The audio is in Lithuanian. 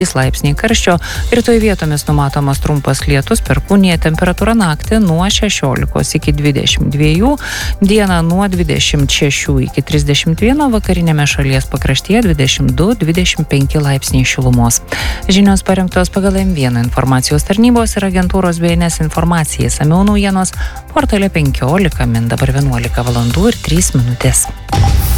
laipsniai karščio, rytoj vietomis numatomas trumpas lietus, perkūnija, temperatūra naktį nuo 16 iki 22, dieną nuo 26 iki 31, vakarinėme šalies pakraštyje 22-25 laipsniai šilumos. Žinios parengtos pagal M1 informacijos tarnybos ir agentūros BNS informacija. Samiau naujienos portale 15, min dabar 11 valandų ir 3 minutės.